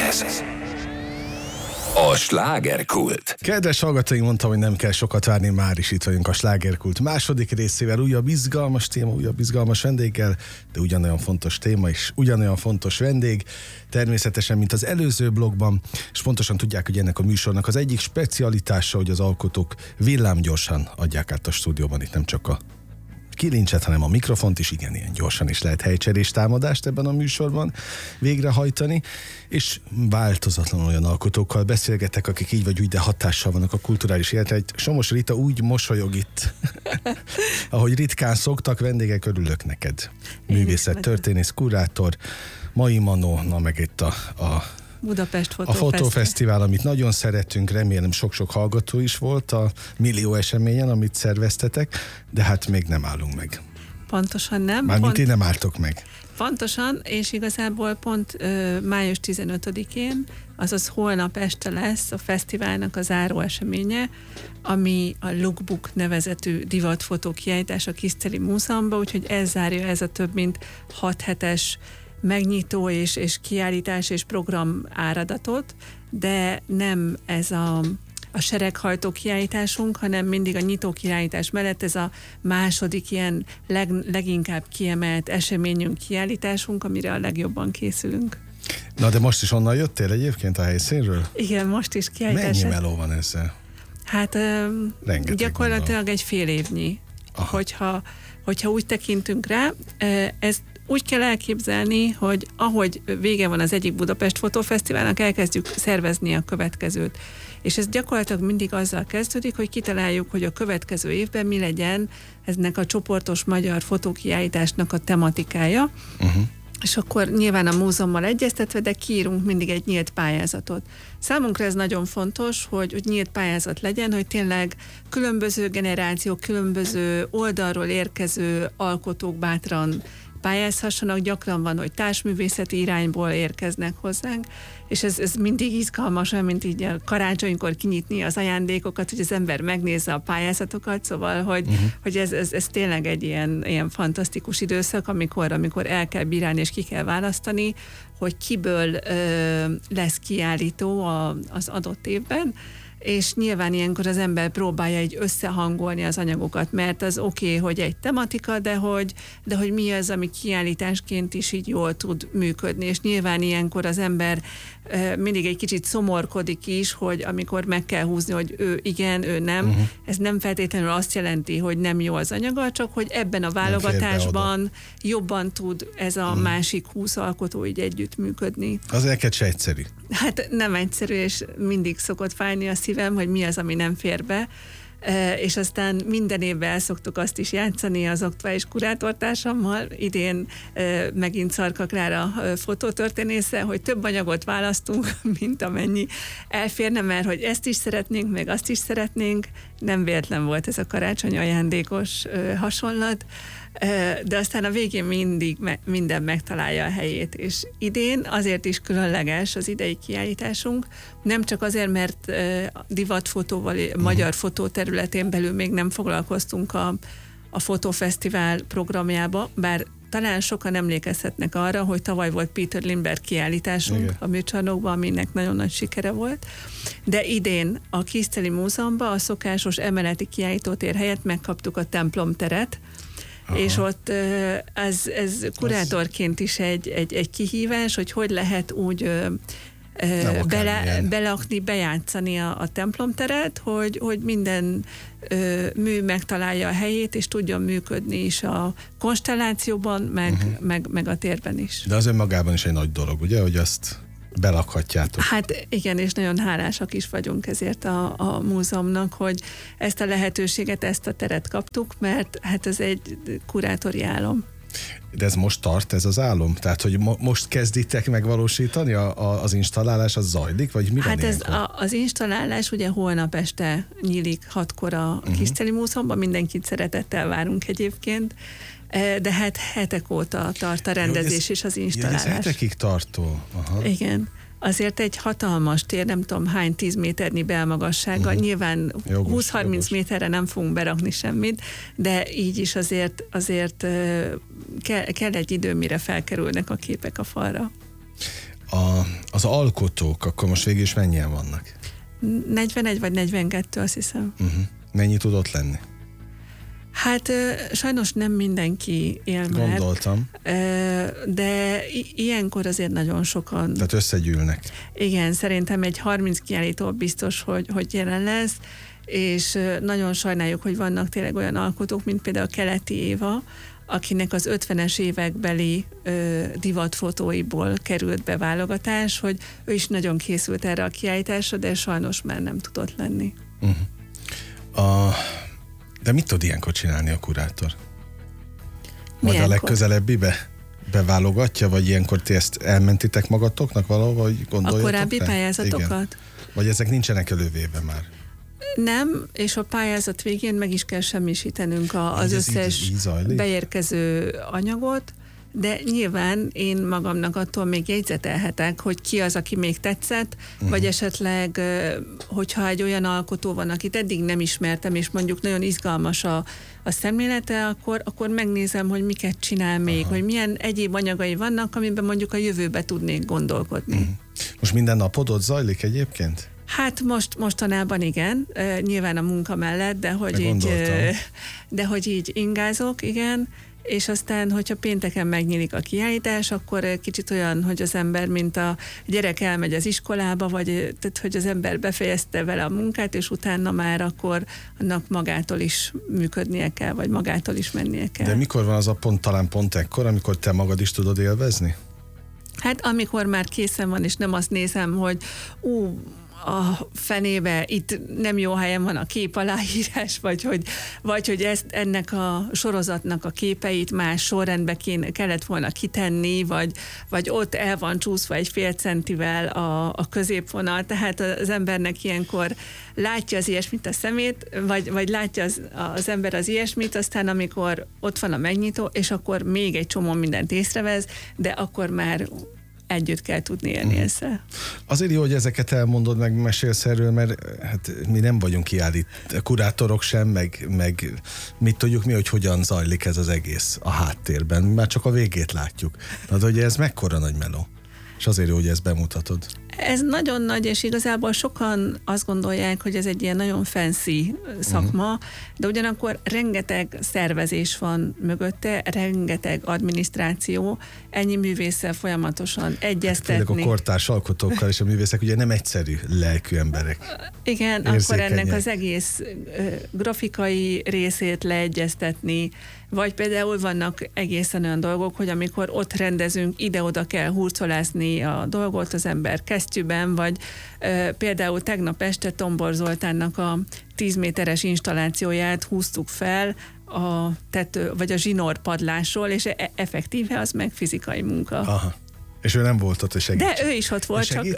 Ez a slágerkult. Kedves hallgatóink, mondtam, hogy nem kell sokat várni, már is itt vagyunk a slágerkult második részével, újabb izgalmas téma, újabb izgalmas vendéggel, de ugyanolyan fontos téma és ugyanolyan fontos vendég, természetesen, mint az előző blogban, és pontosan tudják, hogy ennek a műsornak az egyik specialitása, hogy az alkotók villámgyorsan adják át a stúdióban, itt nem csak a kilincset, hanem a mikrofont is, igen, ilyen gyorsan is lehet helycserés támadást ebben a műsorban végrehajtani, és változatlanul olyan alkotókkal beszélgetek, akik így vagy úgy, de hatással vannak a kulturális életre. Egy Somos Rita úgy mosolyog itt, ahogy ritkán szoktak, vendégek, örülök neked. Művészet, történész, kurátor, Mai Manó, na meg itt a Budapest Fotófesztivál, amit nagyon szeretünk, remélem sok-sok hallgató is volt a millió eseményen, amit szerveztetek, de hát még nem állunk meg. Pontosan nem. Mármint én nem álltok meg. Pontosan, és igazából pont május 15-én, azaz holnap este lesz a fesztiválnak a záró eseménye, ami a Lookbook nevezetű divatfotó kiállítás a Kiszteli Múzeumban, úgyhogy ez zárja ez a több mint 6 hetes megnyitó és kiállítás és program áradatot, de nem ez a sereghajtó kiállításunk, hanem mindig a nyitó kiállítás mellett ez a második ilyen leginkább kiemelt eseményünk, kiállításunk, amire a legjobban készülünk. Na de most is onnan jöttél egyébként a helyszínről? Igen, most is kiállítás. Mennyi meló van ezzel? Hát gyakorlatilag egy fél évnyi. Hogyha úgy tekintünk rá, ezt úgy kell elképzelni, hogy ahogy vége van az egyik Budapest Fotófesztiválnak, elkezdjük szervezni a következőt. És ez gyakorlatilag mindig azzal kezdődik, hogy kitaláljuk, hogy a következő évben mi legyen ennek a csoportos magyar fotókiállításnak a tematikája. És akkor nyilván a múzeummal egyeztetve, de kiírunk mindig egy nyílt pályázatot. Számunkra ez nagyon fontos, hogy nyílt pályázat legyen, hogy tényleg különböző generációk, különböző oldalról érkező alkotók bátran pályázhassanak, gyakran van, hogy társművészeti irányból érkeznek hozzánk, és ez mindig izgalmas, olyan, mint így a karácsonykor kinyitni az ajándékokat, hogy az ember megnézze a pályázatokat, szóval, hogy ez tényleg egy ilyen fantasztikus időszak, amikor el kell bírálni és ki kell választani, hogy kiből lesz kiállító az adott évben, és nyilván ilyenkor az ember próbálja egy összehangolni az anyagokat, mert az oké, hogy egy tematika, de hogy mi az, ami kiállításként is így jól tud működni, és nyilván ilyenkor az ember mindig egy kicsit szomorkodik is, hogy amikor meg kell húzni, hogy ő igen, ő nem, ez nem feltétlenül azt jelenti, hogy nem jó az anyaga, csak hogy ebben a válogatásban jobban tud ez a másik 20 alkotó így együtt működni. Az neked se egyszerű. Hát nem egyszerű, és mindig szokott fájni a szívem, hogy mi az, ami nem fér be, és aztán minden évben el szoktuk azt is játszani az oktató és kurátortársammal, idén megint Szarka Klára fotótörténésze, hogy több anyagot választunk, mint amennyi elférne, mert hogy ezt is szeretnénk, meg azt is szeretnénk, nem véletlen volt ez a karácsony ajándékos hasonlat, de aztán a végén mindig minden megtalálja a helyét, és idén azért is különleges az idei kiállításunk, nem csak azért, mert divatfotóval, magyar fotó területén belül még nem foglalkoztunk a Fotófesztivál programjába, bár talán sokan emlékezhetnek arra, hogy tavaly volt Peter Lindbergh kiállításunk a műcsarnokban, aminek nagyon nagy sikere volt, de idén a Kiszteli Múzeumban a szokásos emeleti kiállítótér helyett megkaptuk a templomteret, és ott ez kurátorként is egy kihívás, hogy lehet úgy belakni, bejátszani a templomteret, hogy minden mű megtalálja a helyét, és tudjon működni is a konstellációban, meg a térben is. De az önmagában is egy nagy dolog, ugye, hogy azt belakhatjátok. Hát igen, és nagyon hálásak is vagyunk ezért a múzeumnak, hogy ezt a lehetőséget, ezt a teret kaptuk, mert hát ez egy kurátori álom. De ez most tart, ez az álom? Tehát, hogy most kezditek megvalósítani? Az installálás az zajlik? Vagy mi van Hát az installálás ugye holnap este nyílik 6-kor a Kiszteli Múzeumban, mindenkit szeretettel várunk egyébként, de hát hetek óta tart a rendezés és az installálás. Ez hetekig tartó. Aha. Igen. Azért egy hatalmas tér, nem tudom hány 10 méternyi belmagassága, nyilván 20-30 méterre nem fogunk berakni semmit, de így is azért kell egy idő, mire felkerülnek a képek a falra. A Az alkotók, akkor most végül is mennyien vannak? 41 vagy 42, azt hiszem. Mennyi tudott lenni? Hát sajnos nem mindenki él már. Gondoltam. De ilyenkor azért nagyon sokan. Tehát összegyűlnek. Igen, szerintem egy 30 kiállító biztos, hogy jelen lesz, és nagyon sajnáljuk, hogy vannak tényleg olyan alkotók, mint például Keleti Éva, akinek az 50-es évekbeli divatfotóiból került be válogatás, hogy ő is nagyon készült erre a kiállításra, de sajnos már nem tudott lenni. De mit tud ilyenkor csinálni a kurátor? Majd Milyenkor? a legközelebbibe beválogatja, vagy ilyenkor ti ezt elmentitek magatoknak valahol, vagy gondoljatok? A korábbi pályázatokat? Igen. Vagy ezek nincsenek elővéve már? Nem, és a pályázat végén meg is kell semmisítenünk az összes beérkező anyagot, de nyilván én magamnak attól még jegyzetelhetek, hogy ki az, aki még tetszett, vagy esetleg, hogyha egy olyan alkotó van, akit eddig nem ismertem, és mondjuk nagyon izgalmas a szemlélete, akkor megnézem, hogy miket csinál még, hogy milyen egyéb anyagai vannak, amiben mondjuk a jövőbe tudnék gondolkodni. Most minden napod ott zajlik egyébként? Hát mostanában igen, nyilván a munka mellett, de hogy így ingázok, igen, és aztán, hogyha pénteken megnyílik a kiállítás, akkor kicsit olyan, hogy az ember, mint a gyerek elmegy az iskolába, vagy tehát, hogy az ember befejezte vele a munkát, és utána már akkor annak magától is működnie kell, vagy magától is mennie kell. De mikor van az a pont, talán pont ekkor, amikor te magad is tudod élvezni? Hát amikor már készen van, és nem azt nézem, hogy a fenébe itt nem jó helyen van a kép aláírás, vagy hogy ennek a sorozatnak a képeit más sorrendbe kellett volna kitenni, vagy ott el van csúszva egy fél centivel a középvonal, tehát az embernek ilyenkor látja az ilyesmit a szemét, vagy látja az ember az ilyesmit, aztán amikor ott van a megnyitó, és akkor még egy csomó mindent észrevesz, de akkor már együtt kell tudni élni ezzel. Azért jó, hogy ezeket elmondod, meg mesélsz erről, mert hát mi nem vagyunk kurátorok sem, meg mit tudjuk mi, hogy hogyan zajlik ez az egész a háttérben. Már csak a végét látjuk. Tehát, hogy ez mekkora nagy meló. És azért jó, hogy ezt bemutatod. Ez nagyon nagy, és igazából sokan azt gondolják, hogy ez egy ilyen nagyon fancy szakma, de ugyanakkor rengeteg szervezés van mögötte, rengeteg adminisztráció, ennyi művésszel folyamatosan egyeztetni. Főleg a kortárs alkotókkal és a művészek ugye nem egyszerű lelkű emberek. Igen, akkor ennek az egész grafikai részét leegyeztetni, vagy például vannak egészen olyan dolgok, hogy amikor ott rendezünk, ide-oda kell hurcolászni a dolgot az ember kesztyűben, vagy például tegnap este Tombor Zoltánnak a 10 méteres installációját húztuk fel a tető, vagy a zsinórpadlásról, és effektíve az meg fizikai munka. Aha. És ő nem volt ott, hogy segítsen. De ő is ott volt, csak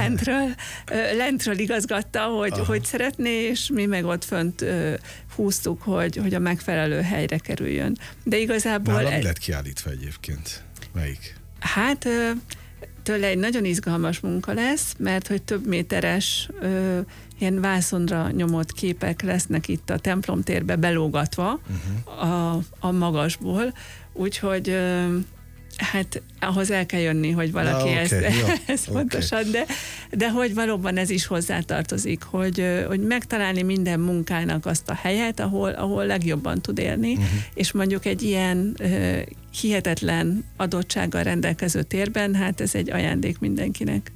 lentről igazgatta, hogy szeretné, és mi meg ott fönt húztuk, hogy a megfelelő helyre kerüljön. De igazából... Nálam mi lett kiállítva egyébként? Melyik? Hát tőle egy nagyon izgalmas munka lesz, mert hogy több méteres ilyen vászonra nyomott képek lesznek itt a templomtérbe belógatva a magasból, úgyhogy hát ahhoz el kell jönni, hogy valaki ezt pontosan, de hogy valóban ez is hozzátartozik, hogy megtalálni minden munkának azt a helyet, ahol legjobban tud élni, és mondjuk egy ilyen hihetetlen adottsággal rendelkező térben, hát ez egy ajándék mindenkinek.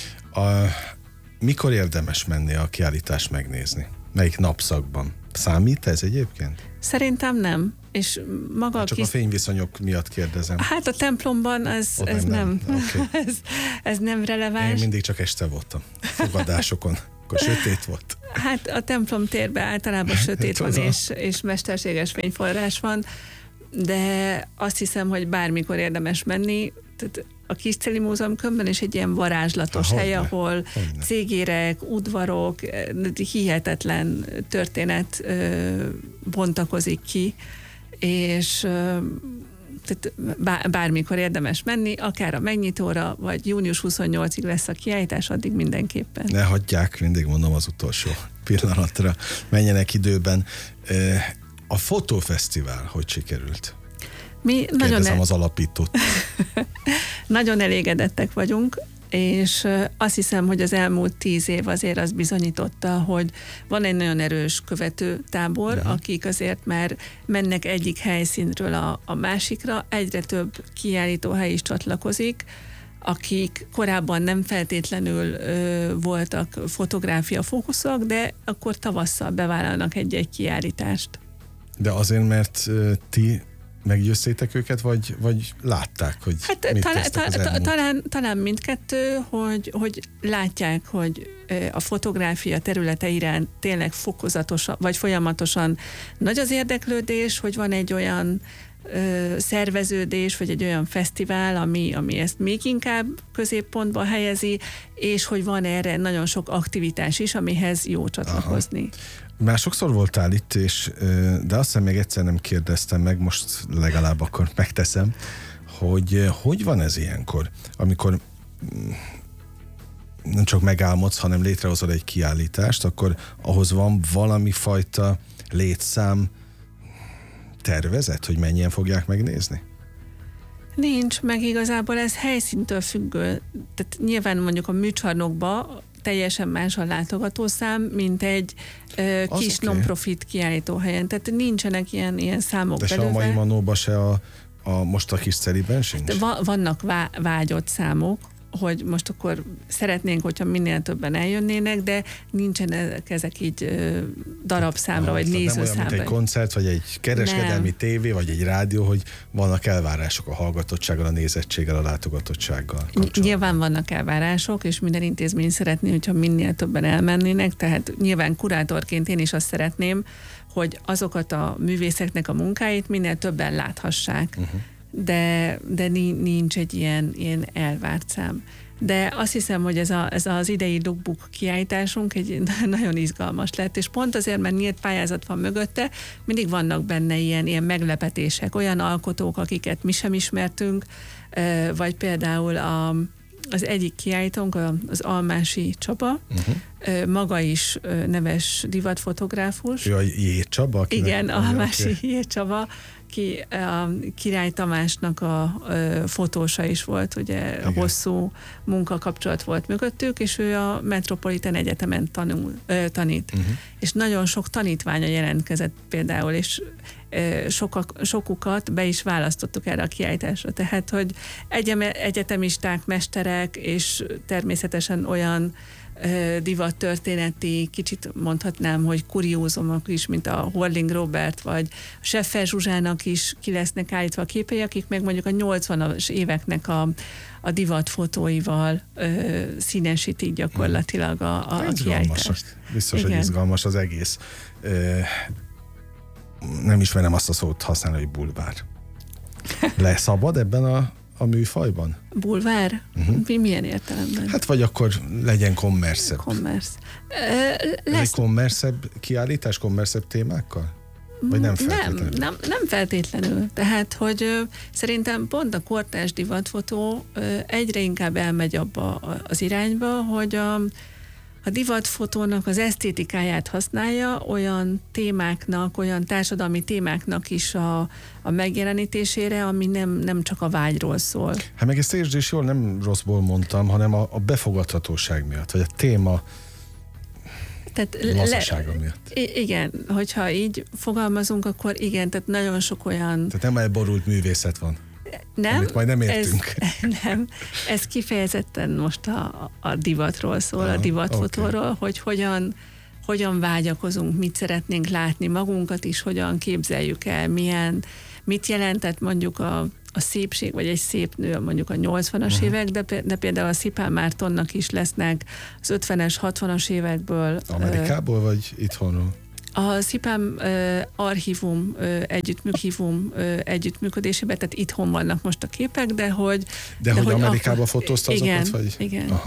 Mikor érdemes menni a kiállítást megnézni? Melyik napszakban? Számít ez egyébként? Szerintem nem. És maga csak a fényviszonyok miatt kérdezem. Hát a templomban ez nem. Okay. ez nem releváns. Én mindig csak este voltam. Fogadásokon. Akkor sötét volt. Hát a templom térben általában sötét van, és mesterséges fényforrás van, de azt hiszem, hogy bármikor érdemes menni. Tehát a Kisceli Múzeum Kömbben is egy ilyen varázslatos hely, ahol cégérek, udvarok, hihetetlen történet bontakozik ki, és tehát bármikor érdemes menni, akár a megnyitóra, vagy június 28-ig lesz a kiállítás, addig mindenképpen. Ne hagyják, mindig mondom az utolsó pillanatra, menjenek időben. A fotófesztivál hogy sikerült? Mi kérdezem az alapítót. Nagyon elégedettek vagyunk. És azt hiszem, hogy az elmúlt 10 év azért az bizonyította, hogy van egy nagyon erős követő tábor, akik azért már mennek egyik helyszínről a másikra, egyre több kiállítóhely is csatlakozik, akik korábban nem feltétlenül voltak fotográfia fókuszok, de akkor tavasszal bevállalnak egy kiállítást. De azért, mert ti meggyőztétek őket, vagy látták, hogy mit tesztek az elmúlt? Talán mindkettő, hogy látják, hogy a fotográfia területe iránt tényleg fokozatosan, vagy folyamatosan nagy az érdeklődés, hogy van egy olyan szerveződés, vagy egy olyan fesztivál, ami ezt még inkább középpontba helyezi, és hogy van erre nagyon sok aktivitás is, amihez jó csatlakozni. Aha. Már sokszor voltál itt, de azt hiszem még egyszer nem kérdeztem meg, most legalább akkor megteszem, hogy van ez ilyenkor, amikor nem csak megálmodsz, hanem létrehozol egy kiállítást, akkor ahhoz van valami fajta létszám tervezet, hogy mennyien fogják megnézni? Nincs, meg igazából ez helyszíntől függő. Tehát nyilván mondjuk a műcsarnokba teljesen más a látogatószám, mint egy kis non-profit kiállítóhelyen. Tehát nincsenek ilyen számok de belőle. Se a mai Manóba, se most a kis Celiben sincs? Vannak vágyott számok, hogy most akkor szeretnénk, hogyha minél többen eljönnének, de nincsenek ezek így darabszámra, vagy nézőszámra. Nem olyan, mint egy koncert, vagy egy kereskedelmi tévé, vagy egy rádió, hogy vannak elvárások a hallgatottsággal, a nézettséggel, a látogatottsággal kapcsolatban. Nyilván vannak elvárások, és minden intézmény szeretné, hogyha minél többen elmennének, tehát nyilván kurátorként én is azt szeretném, hogy azokat a művészeknek a munkáit minél többen láthassák. De nincs egy ilyen elvárt szám. De azt hiszem, hogy ez az idei lookbook kiállításunk egy nagyon izgalmas lett, és pont azért, mert nyílt pályázat van mögötte, mindig vannak benne ilyen meglepetések, olyan alkotók, akiket mi sem ismertünk, vagy például az egyik kiállítónk, az Almási Csaba, maga is neves divatfotográfus. Ő a J. Csaba? Igen, Almási J. Csaba, ki a Király Tamásnak a fotósa is volt, ugye igen. Hosszú munkakapcsolat volt mögöttük, és ő a Metropolitan Egyetemen tanít. És nagyon sok tanítványa jelentkezett például, és sokukat be is választottuk erre a kiállításra. Tehát, hogy egyetemisták, mesterek, és természetesen olyan divattörténeti, kicsit mondhatnám, hogy kuriózumok is, mint a Horling Robert, vagy a Scheffer Zsuzsának is ki lesznek állítva a képei, akik meg mondjuk a 80-as éveknek a divatfotóival színesítik gyakorlatilag a kiállítást. Biztos, hogy izgalmas az egész. Nem ismerem azt a szót használni, hogy bulvár. Leszabad ebben a műfajban? Bulvár? Milyen értelemben? Hát vagy akkor legyen kommerszebb. Kommersz. Ez egy kommerszebb kiállítás, kommerszebb témákkal? Vagy nem feltétlenül? Nem feltétlenül. Tehát, hogy szerintem pont a kortárs divatfotó egyre inkább elmegy abba az irányba, hogy a divatfotónak az esztétikáját használja olyan témáknak, olyan társadalmi témáknak is a megjelenítésére, ami nem csak a vágyról szól. Hát meg ezt értsd is jól, nem rosszból mondtam, hanem a befogadhatóság miatt, vagy a téma lazasága miatt. Igen, hogyha így fogalmazunk, akkor igen, tehát nagyon sok olyan... Tehát nem elborult művészet van. Nem, amit majd nem értünk. Ez kifejezetten most a divatról szól, a divatfotóról, hogy hogyan vágyakozunk, mit szeretnénk látni magunkat is, hogyan képzeljük el, mit jelentett mondjuk a szépség, vagy egy szép nő mondjuk a 80-as évek, de például a Szipán Mártonnak is lesznek az 50-es, 60-as évekből. Amerikából, vagy itthonról? A Szipám archívum együttműködésében, tehát itthon vannak most a képek, de hogy Amerikában fotózta azokat? Igen, vagy? igen.